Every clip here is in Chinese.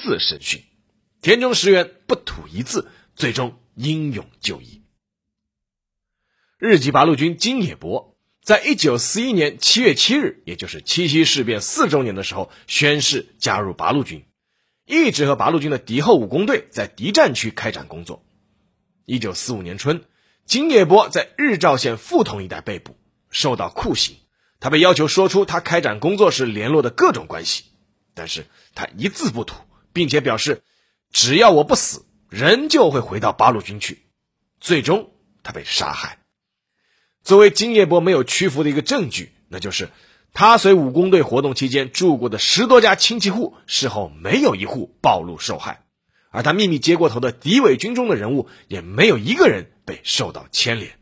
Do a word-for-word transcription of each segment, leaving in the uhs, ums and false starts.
字审讯，田中实元不吐一字，最终英勇就义。日籍八路军金野博在一九四一年七月七日，也就是七夕事变四周年的时候宣誓加入八路军，一直和八路军的敌后武工队在敌占区开展工作。一九四五年春，金野博在日照县富同一带被捕，受到酷刑。他被要求说出他开展工作时联络的各种关系，但是他一字不吐，并且表示只要我不死，人就会回到八路军去。最终他被杀害。作为金野博没有屈服的一个证据，那就是他随武工队活动期间住过的十多家亲戚户，事后没有一户暴露受害，而他秘密接过头的敌伪军中的人物也没有一个人被受到牵连。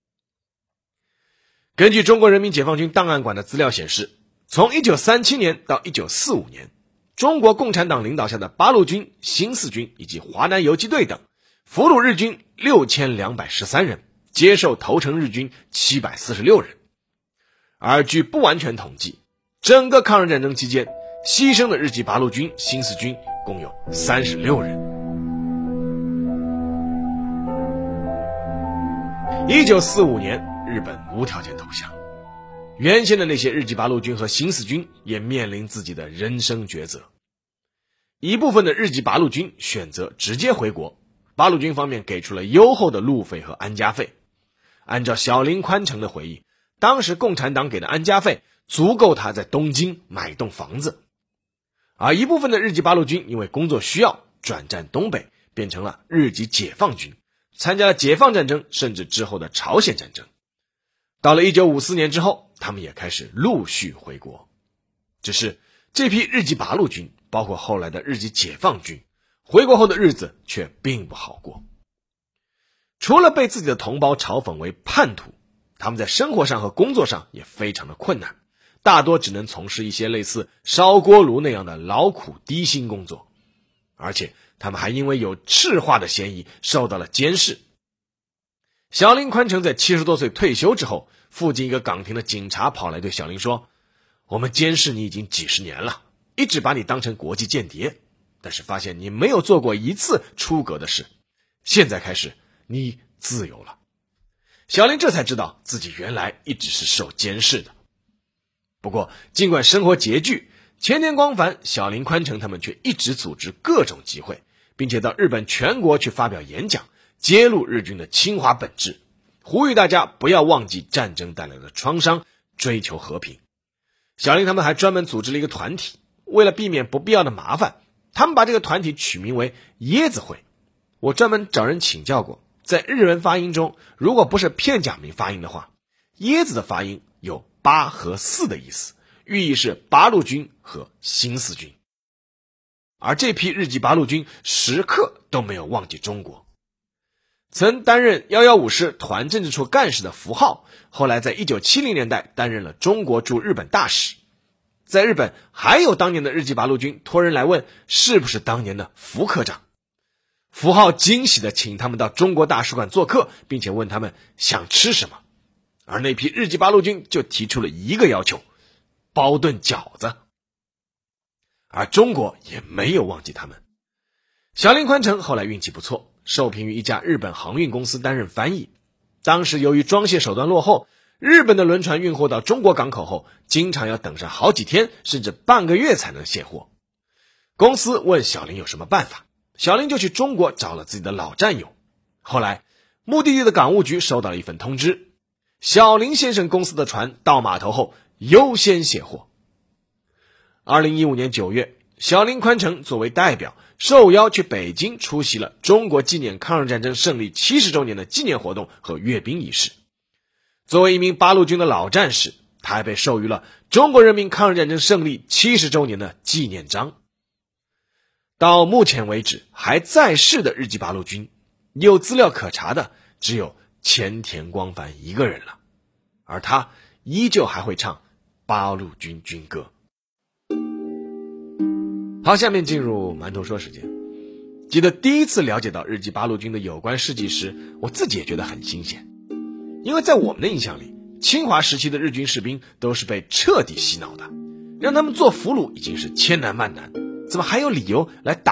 根据中国人民解放军档案馆的资料显示，从一九三七年到一九四五年，中国共产党领导下的八路军、新四军以及华南游击队等俘虏日军六千两百十三人，接受投诚日军七百四十六人。而据不完全统计，整个抗日战争期间牺牲的日籍八路军、新四军共有三十六人。一九四五年，日本无条件投降，原先的那些日籍八路军和新四军也面临自己的人生抉择。一部分的日籍八路军选择直接回国，八路军方面给出了优厚的路费和安家费。按照小林宽成的回忆，当时共产党给的安家费足够他在东京买栋房子。而一部分的日籍八路军因为工作需要转战东北，变成了日籍解放军，参加了解放战争，甚至之后的朝鲜战争。到了一九五四年之后，他们也开始陆续回国。只是这批日籍八路军，包括后来的日籍解放军，回国后的日子却并不好过。除了被自己的同胞嘲讽为叛徒，他们在生活上和工作上也非常的困难，大多只能从事一些类似烧锅炉那样的劳苦低薪工作，而且他们还因为有赤化的嫌疑受到了监视。小林宽成在七十多岁退休之后，附近一个岗亭的警察跑来对小林说，我们监视你已经几十年了，一直把你当成国际间谍，但是发现你没有做过一次出格的事，现在开始你自由了。小林这才知道自己原来一直是受监视的。不过尽管生活拮据，前田光繁、小林宽成他们却一直组织各种集会，并且到日本全国去发表演讲，揭露日军的侵华本质，呼吁大家不要忘记战争带来的创伤，追求和平。小林他们还专门组织了一个团体，为了避免不必要的麻烦，他们把这个团体取名为椰子会。我专门找人请教过，在日文发音中，如果不是片假名发音的话，椰子的发音有八和四的意思，寓意是八路军和新四军。而这批日籍八路军时刻都没有忘记中国。曾担任一一五师团政治处干事的符浩，后来在一九七零年代担任了中国驻日本大使。在日本还有当年的日籍八路军托人来问是不是当年的福科长。符浩惊喜地请他们到中国大使馆做客，并且问他们想吃什么。而那批日籍八路军就提出了一个要求，包顿饺子。而中国也没有忘记他们。小林宽成后来运气不错，受聘于一家日本航运公司担任翻译。当时由于装卸手段落后，日本的轮船运货到中国港口后，经常要等上好几天甚至半个月才能卸货。公司问小林有什么办法，小林就去中国找了自己的老战友。后来目的地的港务局收到了一份通知，小林先生公司的船到码头后优先卸货。二零一五年九月，小林宽成作为代表受邀去北京出席了中国纪念抗日战争胜利七十周年的纪念活动和阅兵仪式。作为一名八路军的老战士，他还被授予了中国人民抗日战争胜利七十周年的纪念章。到目前为止还在世的日籍八路军，有资料可查的只有前田光繁一个人了，而他依旧还会唱八路军军歌。好，下面进入馒头说时间。记得第一次了解到日籍八路军的有关事迹时，我自己也觉得很新鲜。因为在我们的印象里，侵华时期的日军士兵都是被彻底洗脑的，让他们做俘虏已经是千难万难，怎么还有理由来打